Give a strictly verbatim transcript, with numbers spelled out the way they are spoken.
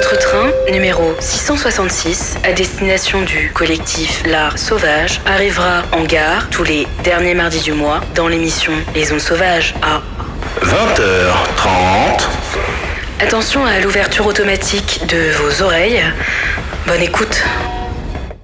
Votre train, numéro six cent soixante-six, à destination du collectif L'Art Sauvage, arrivera en gare tous les derniers mardis du mois dans l'émission Les Ondes Sauvages à vingt heures trente. Attention à l'ouverture automatique de vos oreilles. Bonne écoute.